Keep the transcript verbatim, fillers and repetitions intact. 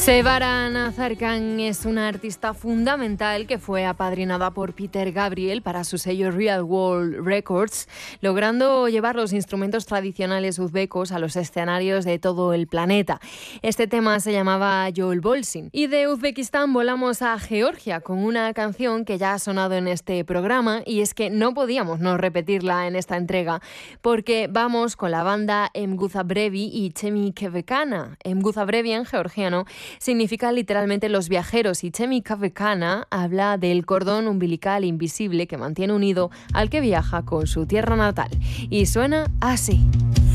Sevara Nazarkan es una artista fundamental que fue apadrinada por Peter Gabriel para su sello Real World Records, logrando llevar los instrumentos tradicionales uzbecos a los escenarios de todo el planeta. Este tema se llamaba Yol Bolsin. Y de Uzbekistán volamos a Georgia con una canción que ya ha sonado en este programa, y es que no podíamos no repetirla en esta entrega, porque vamos con la banda Emguzabrevi y Chemi Kevekana. Emguzabrevi en georgiano significa literalmente los viajeros y Chemi Kevekana habla del cordón umbilical invisible que mantiene unido al que viaja con su tierra natal. Y suena así.